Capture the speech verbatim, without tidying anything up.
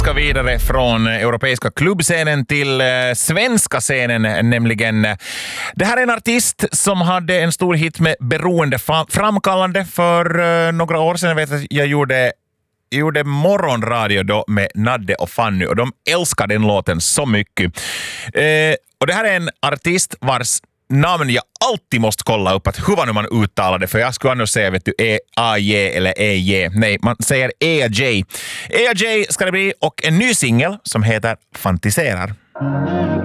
ska vidare från europeiska klubbscenen till eh, svenska scenen, nämligen. Eh, det här är en artist som hade en stor hit med Beroende framkallande för eh, några år sedan. Jag vet att jag gjorde Jag gjorde morgonradio då med Nadde och Fanny och de älskar den låten så mycket. Eh, och det här är en artist vars namn jag alltid måste kolla upp att hur var nu man uttalar det, för jag skulle annars säga vet du E A J eller E J. Nej, man säger E A J. E A J ska det bli, och en ny singel som heter Fantiserar.